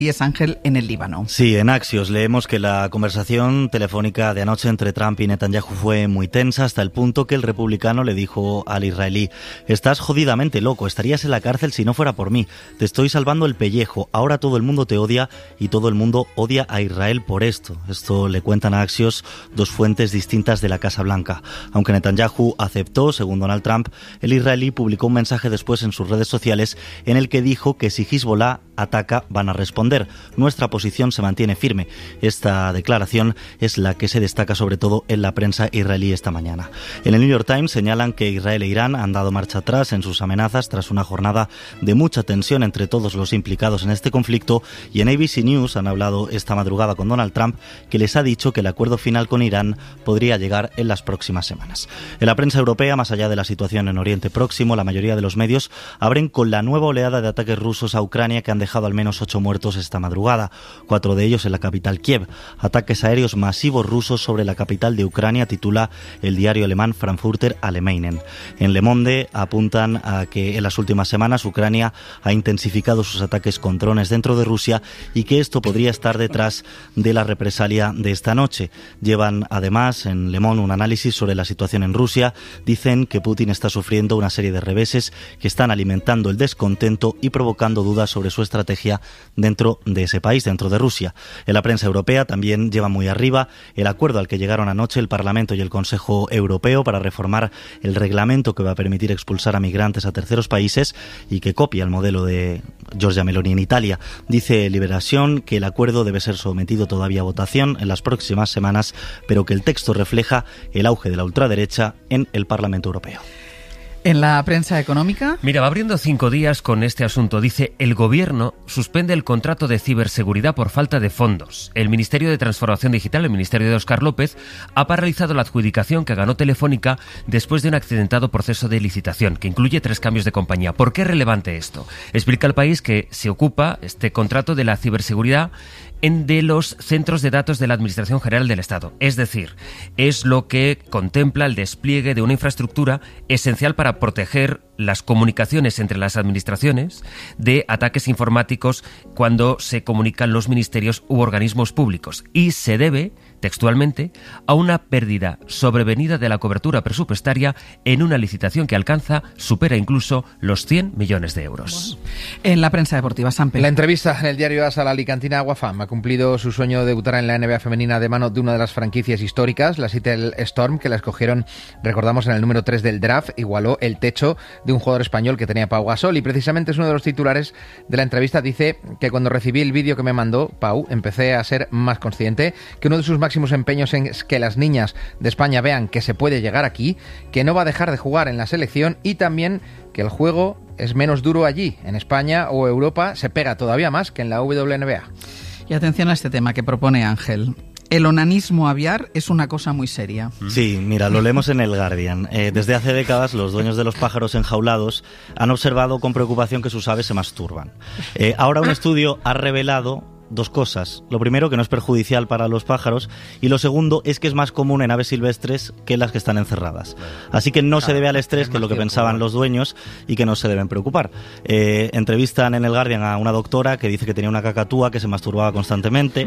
Y es Ángel en el Líbano. Sí, en Axios leemos que la conversación telefónica de anoche entre Trump y Netanyahu fue muy tensa hasta el punto que el republicano le dijo al israelí: estás jodidamente loco, estarías en la cárcel si no fuera por mí, te estoy salvando el pellejo, ahora todo el mundo te odia y todo el mundo odia a Israel por esto. Esto le cuentan a Axios dos fuentes distintas de la Casa Blanca. Aunque Netanyahu aceptó, según Donald Trump, el israelí publicó un mensaje después en sus redes sociales en el que dijo que si Hezbollah ataca van a responder. Nuestra posición se mantiene firme. Esta declaración es la que se destaca sobre todo en la prensa israelí esta mañana. En el New York Times señalan que Israel e Irán han dado marcha atrás en sus amenazas tras una jornada de mucha tensión entre todos los implicados en este conflicto, y en ABC News han hablado esta madrugada con Donald Trump, que les ha dicho que el acuerdo final con Irán podría llegar en las próximas semanas. En la prensa europea, más allá de la situación en Oriente Próximo, la mayoría de los medios abren con la nueva oleada de ataques rusos a Ucrania que han dejado al menos 8 muertos esta madrugada, 4 de ellos en la capital Kiev. Ataques aéreos masivos rusos sobre la capital de Ucrania, titula el diario alemán Frankfurter Allgemeinen. En Le Monde apuntan a que en las últimas semanas Ucrania ha intensificado sus ataques con drones dentro de Rusia y que esto podría estar detrás de la represalia de esta noche. Llevan además en Le Monde un análisis sobre la situación en Rusia. Dicen que Putin está sufriendo una serie de reveses que están alimentando el descontento y provocando dudas sobre su estrategia dentro de ese país, dentro de Rusia. En la prensa europea también lleva muy arriba el acuerdo al que llegaron anoche el Parlamento y el Consejo Europeo para reformar el reglamento que va a permitir expulsar a migrantes a terceros países y que copia el modelo de Giorgia Meloni en Italia. Dice Liberación que el acuerdo debe ser sometido todavía a votación en las próximas semanas, pero que el texto refleja el auge de la ultraderecha en el Parlamento Europeo. En la prensa económica... Mira, va abriendo 5 días con este asunto. Dice, el gobierno suspende el contrato de ciberseguridad por falta de fondos. El Ministerio de Transformación Digital, el Ministerio de Óscar López, ha paralizado la adjudicación que ganó Telefónica después de un accidentado proceso de licitación, que incluye 3 cambios de compañía. ¿Por qué es relevante esto? Explica El País que se ocupa este contrato de la ciberseguridad de los centros de datos de la Administración General del Estado. Es decir, es lo que contempla el despliegue de una infraestructura esencial para proteger las comunicaciones entre las administraciones de ataques informáticos cuando se comunican los ministerios u organismos públicos. Y se debe, textualmente, a una pérdida sobrevenida de la cobertura presupuestaria en una licitación que supera incluso los 100 millones de euros. Bueno. En la prensa deportiva, Sampe. La entrevista en el diario AS a la alicantina Aguafam ha cumplido su sueño de debutar en la NBA femenina de mano de una de las franquicias históricas, la Seattle Storm, que la escogieron, recordamos, en el número 3 del draft. Igualó el techo de un jugador español que tenía Pau Gasol, y precisamente es uno de los titulares de la entrevista. Dice que cuando recibí el vídeo que me mandó Pau, empecé a ser más consciente que uno de sus máximos empeños es que las niñas de España vean que se puede llegar aquí, que no va a dejar de jugar en la selección, y también que el juego es menos duro allí. En España o Europa se pega todavía más que en la WNBA. Y atención a este tema que propone Ángel. El onanismo aviar es una cosa muy seria. Sí, mira, lo leemos en el Guardian. Desde hace décadas los dueños de los pájaros enjaulados han observado con preocupación que sus aves se masturban. Ahora un estudio ha revelado 2 cosas. Lo primero, que no es perjudicial para los pájaros, y lo segundo es que es más común en aves silvestres que en las que están encerradas. Así que no se debe al estrés, que es lo que pensaban los dueños, y que no se deben preocupar. Entrevistan en el Guardian a una doctora que dice que tenía una cacatúa que se masturbaba constantemente.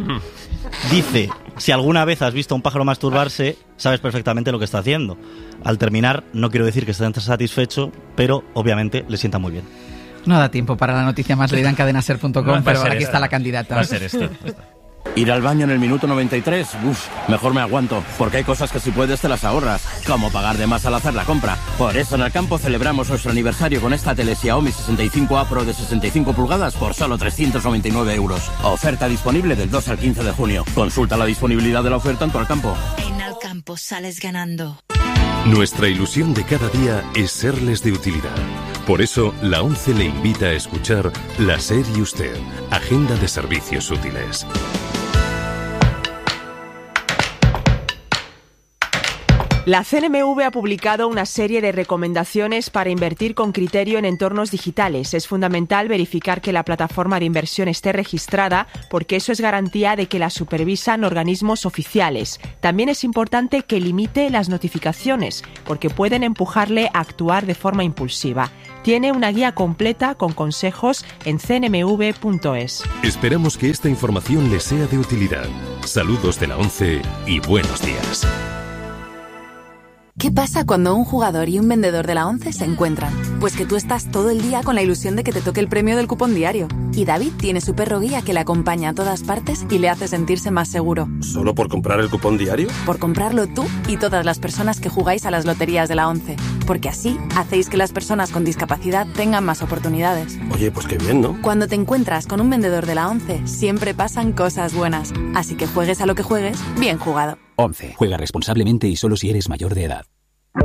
Dice, si alguna vez has visto a un pájaro masturbarse, sabes perfectamente lo que está haciendo. Al terminar, no quiero decir que esté satisfecho, pero obviamente le sienta muy bien. No da tiempo para la noticia más leída en cadenaser.com, pero aquí está la candidata. Va a ser esto. Ir al baño en el minuto 93, mejor me aguanto, porque hay cosas que si puedes te las ahorras, como pagar de más al hacer la compra. Por eso en el campo celebramos nuestro aniversario con esta tele Xiaomi 65A Pro de 65 pulgadas por solo 399 euros. Oferta disponible del 2 al 15 de junio. Consulta la disponibilidad de la oferta en tu Alcampo. En Alcampo sales ganando. Nuestra ilusión de cada día es serles de utilidad. Por eso, la ONCE le invita a escuchar La SER y Usted, Agenda de Servicios Útiles. La CNMV ha publicado una serie de recomendaciones para invertir con criterio en entornos digitales. Es fundamental verificar que la plataforma de inversión esté registrada, porque eso es garantía de que la supervisan organismos oficiales. También es importante que limite las notificaciones, porque pueden empujarle a actuar de forma impulsiva. Tiene una guía completa con consejos en cnmv.es. Esperamos que esta información les sea de utilidad. Saludos de la ONCE y buenos días. ¿Qué pasa cuando un jugador y un vendedor de la ONCE se encuentran? Pues que tú estás todo el día con la ilusión de que te toque el premio del cupón diario. Y David tiene su perro guía que le acompaña a todas partes y le hace sentirse más seguro. ¿Solo por comprar el cupón diario? Por comprarlo tú y todas las personas que jugáis a las loterías de la ONCE. Porque así hacéis que las personas con discapacidad tengan más oportunidades. Oye, pues qué bien, ¿no? Cuando te encuentras con un vendedor de la ONCE, siempre pasan cosas buenas. Así que juegues a lo que juegues, bien jugado. ONCE. Juega responsablemente y solo si eres mayor de edad.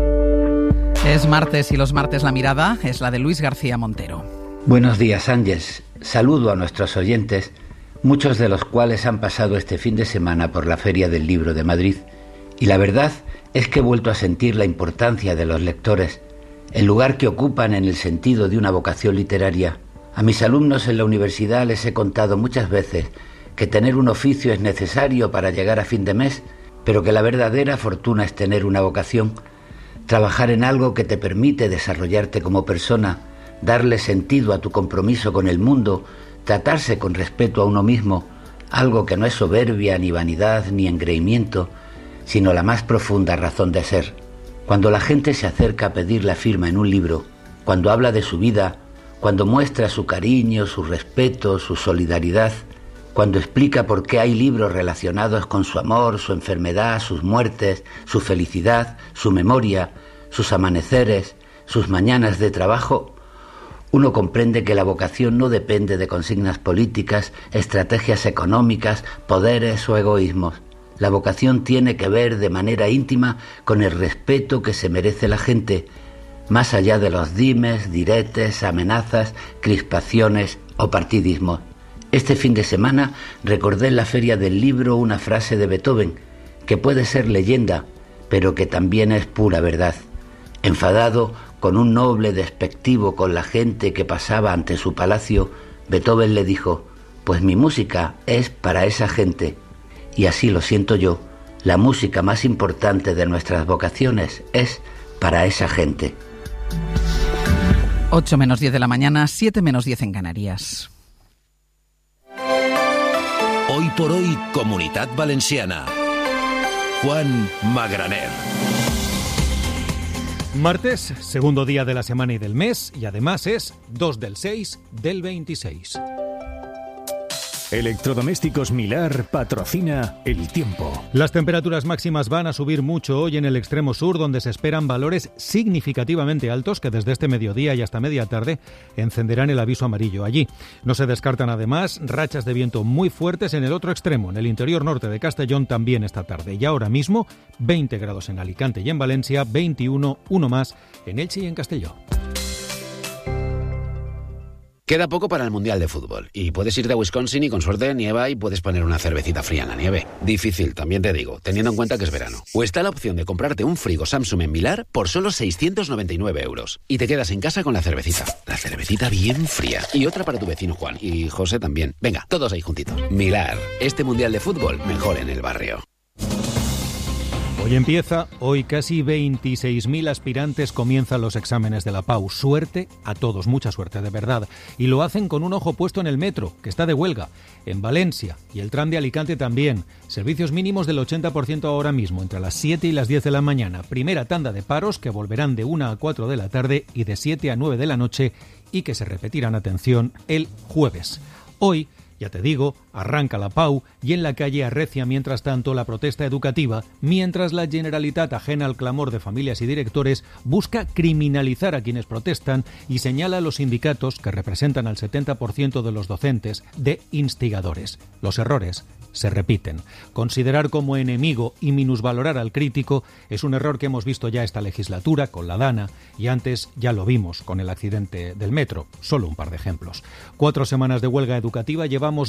Es martes y los martes la mirada es la de Luis García Montero. Buenos días, Ángeles. Saludo a nuestros oyentes, muchos de los cuales han pasado este fin de semana por la Feria del Libro de Madrid. Y la verdad es que he vuelto a sentir la importancia de los lectores, el lugar que ocupan en el sentido de una vocación literaria. A mis alumnos en la universidad les he contado muchas veces que tener un oficio es necesario para llegar a fin de mes, pero que la verdadera fortuna es tener una vocación, trabajar en algo que te permite desarrollarte como persona, darle sentido a tu compromiso con el mundo, tratarse con respeto a uno mismo, algo que no es soberbia, ni vanidad, ni engreimiento, sino la más profunda razón de ser. Cuando la gente se acerca a pedir la firma en un libro, cuando habla de su vida, cuando muestra su cariño, su respeto, su solidaridad, cuando explica por qué hay libros relacionados con su amor, su enfermedad, sus muertes, su felicidad, su memoria, sus amaneceres, sus mañanas de trabajo, uno comprende que la vocación no depende de consignas políticas, estrategias económicas, poderes o egoísmos. La vocación tiene que ver de manera íntima con el respeto que se merece la gente, más allá de los dimes, diretes, amenazas, crispaciones o partidismos. Este fin de semana recordé en la Feria del Libro una frase de Beethoven, que puede ser leyenda, pero que también es pura verdad. Enfadado, con un noble despectivo con la gente que pasaba ante su palacio, Beethoven le dijo: «Pues mi música es para esa gente». Y así lo siento yo, la música más importante de nuestras vocaciones es para esa gente. 8 menos 10 de la mañana, 7 menos 10 en Canarias. Hoy por hoy, Comunitat Valenciana. Juan Magraner. Martes, segundo día de la semana y del mes, y además es 2 del 6 del 26. Electrodomésticos Milar patrocina el tiempo. Las temperaturas máximas van a subir mucho hoy en el extremo sur, donde se esperan valores significativamente altos que desde este mediodía y hasta media tarde encenderán el aviso amarillo. Allí no se descartan además rachas de viento muy fuertes en el otro extremo, en el interior norte de Castellón también esta tarde. Y ahora mismo 20 grados en Alicante y en Valencia, 21, uno más en Elche y en Castellón. Queda poco para el Mundial de Fútbol y puedes irte a Wisconsin y con suerte nieva y puedes poner una cervecita fría en la nieve. Difícil, también te digo, teniendo en cuenta que es verano. O está la opción de comprarte un frigo Samsung en Milar por solo 699 euros. Y te quedas en casa con la cervecita. La cervecita bien fría. Y otra para tu vecino Juan. Y José también. Venga, todos ahí juntitos. Milar, este Mundial de Fútbol mejor en el barrio. Hoy empieza, hoy casi 26.000 aspirantes comienzan los exámenes de la PAU. Suerte a todos, mucha suerte, de verdad. Y lo hacen con un ojo puesto en el metro, que está de huelga, en Valencia y el tram de Alicante también. Servicios mínimos del 80% ahora mismo, entre las 7 y las 10 de la mañana. Primera tanda de paros que volverán de 1 a 4 de la tarde y de 7 a 9 de la noche y que se repetirán, atención, el jueves. Hoy, ya te digo, arranca la PAU y en la calle arrecia mientras tanto la protesta educativa, mientras la Generalitat, ajena al clamor de familias y directores, busca criminalizar a quienes protestan y señala a los sindicatos, que representan al 70% de los docentes, de instigadores. Los errores se repiten. Considerar como enemigo y minusvalorar al crítico es un error que hemos visto ya esta legislatura con la Dana y antes ya lo vimos con el accidente del metro. Solo un par de ejemplos. 4 semanas de huelga educativa llevamos ya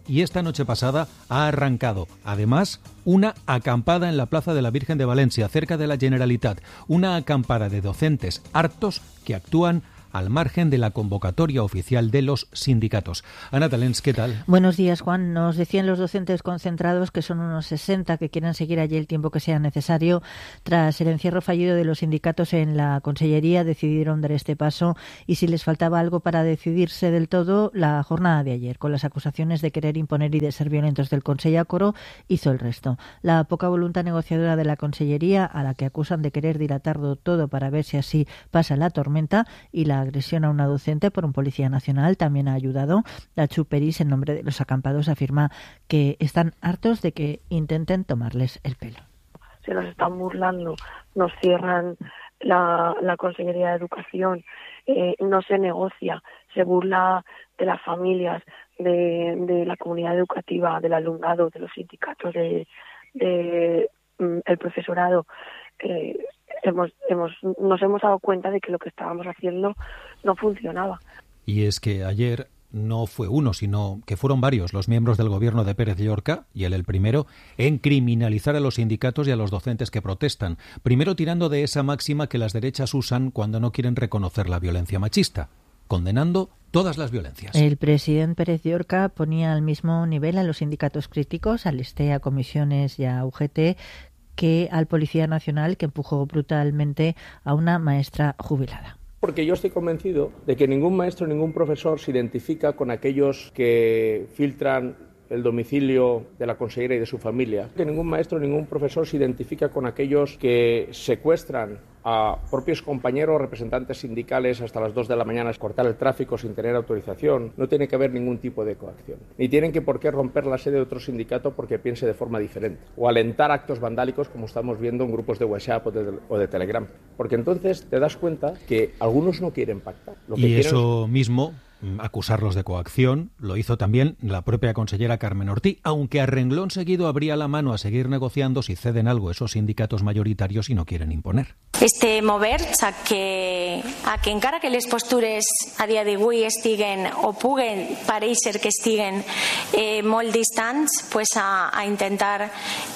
y esta noche pasada ha arrancado, además, una acampada en la Plaza de la Virgen de Valencia, cerca de la Generalitat. Una acampada de docentes hartos que actúan al margen de la convocatoria oficial de los sindicatos. Ana Talens, ¿qué tal? Buenos días, Juan. Nos decían los docentes concentrados que son unos 60 que quieren seguir allí el tiempo que sea necesario. Tras el encierro fallido de los sindicatos en la Consellería, decidieron dar este paso y si les faltaba algo para decidirse del todo, la jornada de ayer, con las acusaciones de querer imponer y de ser violentos del Consell Coro, hizo el resto. La poca voluntad negociadora de la Consellería, a la que acusan de querer dilatarlo todo para ver si así pasa la tormenta, y la agresión a una docente por un policía nacional también ha ayudado. La Chuperis, en nombre de los acampados, afirma que están hartos de que intenten tomarles el pelo. Se nos están burlando, nos cierran la Consellería de Educación, no se negocia, se burla de las familias, de la comunidad educativa, del alumnado, de los sindicatos, el profesorado. Nos hemos dado cuenta de que lo que estábamos haciendo no funcionaba. Y es que ayer no fue uno, sino que fueron varios los miembros del gobierno de Pérez Llorca, y él el primero, en criminalizar a los sindicatos y a los docentes que protestan. Primero tirando de esa máxima que las derechas usan cuando no quieren reconocer la violencia machista, condenando todas las violencias. El presidente Pérez Llorca ponía al mismo nivel a los sindicatos críticos, al STE, a Comisiones y a UGT, que al Policía Nacional, que empujó brutalmente a una maestra jubilada. Porque yo estoy convencido de que ningún maestro, ningún profesor se identifica con aquellos que filtran el domicilio de la consellera y de su familia. Que ningún maestro, ningún profesor se identifica con aquellos que secuestran a propios compañeros, representantes sindicales hasta las 2 de la mañana, cortar el tráfico sin tener autorización. No tiene que haber ningún tipo de coacción. Ni tienen que por qué romper la sede de otro sindicato porque piense de forma diferente. O alentar actos vandálicos como estamos viendo en grupos de WhatsApp o de Telegram. Porque entonces te das cuenta que algunos no quieren pactar. Y eso mismo, acusarlos de coacción, lo hizo también la propia consellera Carmen Ortí, aunque a renglón seguido abría la mano a seguir negociando si ceden algo esos sindicatos mayoritarios y no quieren imponer. Mover-se a que encara que les postures a dia d'avui estiguen o puguen parèixer que estiguen molt distants, pues a intentar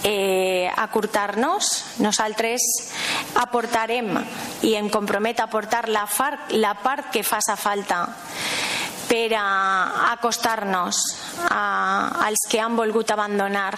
acurtar-nos. Nosaltres aportarem i em compromet a aportar la part que faça falta per a acostar-nos als que han volgut abandonar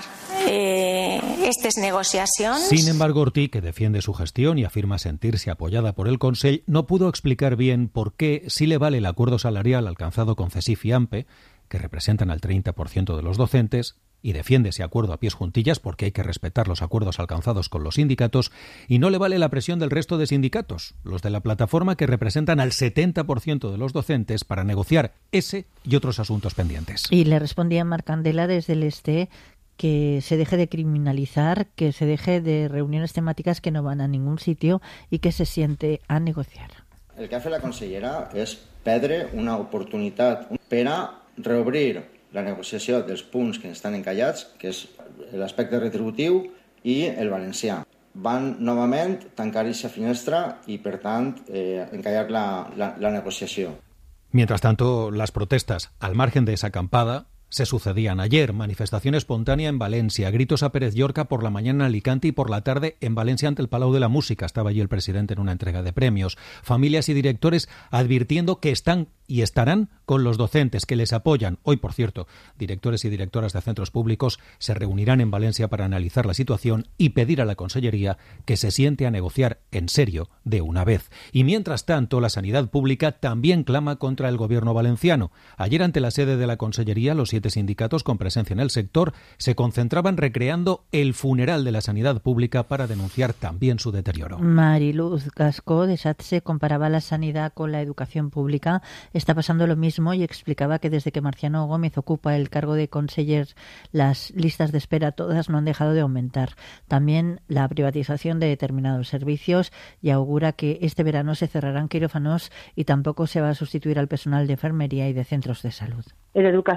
estas negociaciones. Sin embargo, Ortí, que defiende su gestión y afirma sentirse apoyada por el Consell, no pudo explicar bien por qué sí le vale el acuerdo salarial alcanzado con CESIF y AMPE, que representan al 30% de los docentes, y defiende ese acuerdo a pies juntillas porque hay que respetar los acuerdos alcanzados con los sindicatos, y no le vale la presión del resto de sindicatos, los de la plataforma que representan al 70% de los docentes, para negociar ese y otros asuntos pendientes. Y le respondía Marcandela desde el STE que se deje de criminalizar, que se deje de reuniones temáticas que no van a ningún sitio y que se siente a negociar. El que ha fet la consellera és perdre una oportunitat per a reobrir la negociació dels punts que estan encallats, que és l'aspecte retributiu i el valencià. Van novament tancar aquesta finestra i, per tant, encallar la negociació. Mientras tanto, las protestas al margen de esa acampada se sucedían ayer. Manifestación espontánea en Valencia, gritos a Pérez Llorca por la mañana en Alicante y por la tarde en Valencia ante el Palau de la Música. Estaba allí el presidente en una entrega de premios. Familias y directores advirtiendo que están y estarán con los docentes, que les apoyan. Hoy, por cierto, directores y directoras de centros públicos se reunirán en Valencia para analizar la situación y pedir a la Consellería que se siente a negociar en serio de una vez. Y mientras tanto, la sanidad pública también clama contra el gobierno valenciano. Ayer, ante la sede de la Consellería, los 7 sindicatos con presencia en el sector se concentraban recreando el funeral de la sanidad pública para denunciar también su deterioro. Mariluz Gascó de SATSE comparaba la sanidad con la educación pública. Está pasando lo mismo y explicaba que desde que Marciano Gómez ocupa el cargo de conseller, las listas de espera todas no han dejado de aumentar. También la privatización de determinados servicios, y augura que este verano se cerrarán quirófanos y tampoco se va a sustituir al personal de enfermería y de centros de salud. En educación, por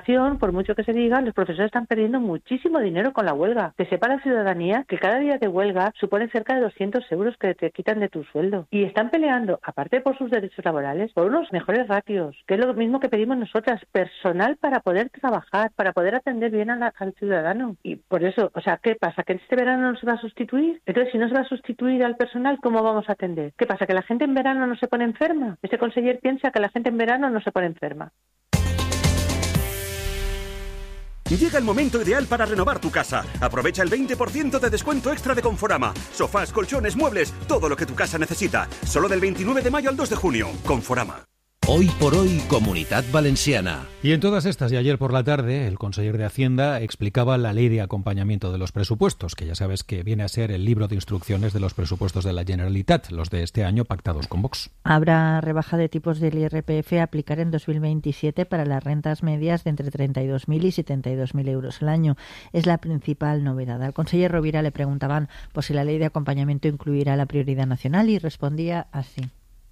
por mucho que se diga, los profesores están perdiendo muchísimo dinero con la huelga. Que sepa la ciudadanía que cada día de huelga supone cerca de 200 euros que te quitan de tu sueldo. Y están peleando, aparte por sus derechos laborales, por unos mejores ratios, que es lo mismo que pedimos nosotras, personal para poder trabajar, para poder atender bien al ciudadano. Y por eso, o sea, ¿qué pasa? ¿Que este verano no se va a sustituir? Entonces, si no se va a sustituir al personal, ¿cómo vamos a atender? ¿Qué pasa? ¿Que la gente en verano no se pone enferma? Este conseller piensa que la gente en verano no se pone enferma. Llega el momento ideal para renovar tu casa. Aprovecha el 20% de descuento extra de Conforama. Sofás, colchones, muebles, todo lo que tu casa necesita. Solo del 29 de mayo al 2 de junio. Conforama. Hoy por hoy, Comunidad Valenciana. Y en todas estas, y ayer por la tarde, el conseller de Hacienda explicaba la ley de acompañamiento de los presupuestos, que ya sabes que viene a ser el libro de instrucciones de los presupuestos de la Generalitat, los de este año pactados con Vox. Habrá rebaja de tipos del IRPF a aplicar en 2027 para las rentas medias de entre 32.000 y 72.000 euros al año. Es la principal novedad. Al conseller Rovira le preguntaban por si la ley de acompañamiento incluirá la prioridad nacional y respondía así.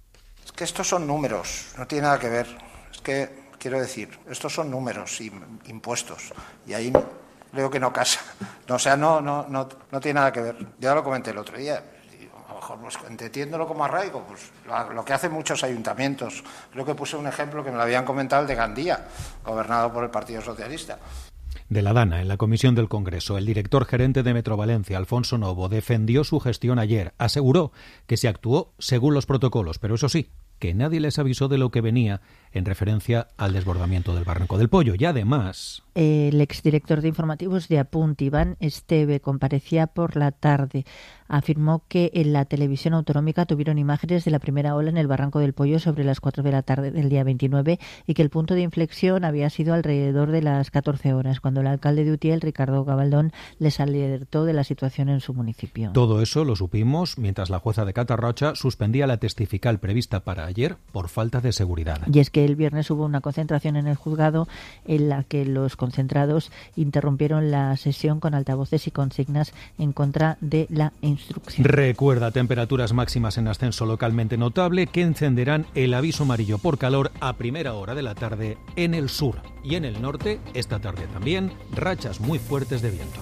Es que estos son números, no tiene nada que ver. Es que, quiero decir, estos son números y impuestos. Y ahí creo que no casa. No, o sea, no tiene nada que ver. Ya lo comenté el otro día. A lo mejor, pues, entendiéndolo como arraigo, pues lo que hacen muchos ayuntamientos. Creo que puse un ejemplo que me lo habían comentado, el de Gandía, gobernado por el Partido Socialista. De la Dana, en la comisión del Congreso, el director gerente de Metro Valencia, Alfonso Novo, defendió su gestión ayer. Aseguró que se actuó según los protocolos, pero eso sí, que nadie les avisó de lo que venía en referencia al desbordamiento del Barranco del Pollo. Y además... El exdirector de informativos de Apunt, Iván Esteve, comparecía por la tarde. Afirmó que en la televisión autonómica tuvieron imágenes de la primera ola en el Barranco del Pollo sobre las 4 de la tarde del día 29 y que el punto de inflexión había sido alrededor de las 14 horas, cuando el alcalde de Utiel, Ricardo Gabaldón, les alertó de la situación en su municipio. Todo eso lo supimos mientras la jueza de Catarrocha suspendía la testifical prevista para ayer por falta de seguridad. Y es que el viernes hubo una concentración en el juzgado en la que los concentrados interrumpieron la sesión con altavoces y consignas en contra de la instrucción. Recuerda, temperaturas máximas en ascenso localmente notable que encenderán el aviso amarillo por calor a primera hora de la tarde en el sur y en el norte, esta tarde también, rachas muy fuertes de viento.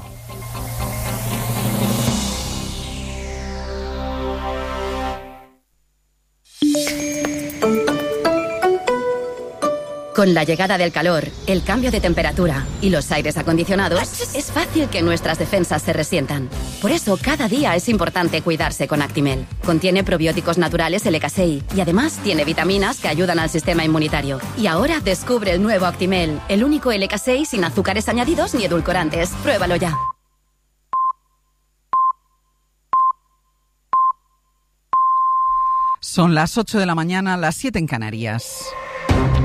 Con la llegada del calor, el cambio de temperatura y los aires acondicionados, es fácil que nuestras defensas se resientan. Por eso, cada día es importante cuidarse con Actimel. Contiene probióticos naturales LK6 y además tiene vitaminas que ayudan al sistema inmunitario. Y ahora descubre el nuevo Actimel, el único LK6 sin azúcares añadidos ni edulcorantes. Pruébalo ya. Son las 8 de la mañana, las 7 en Canarias.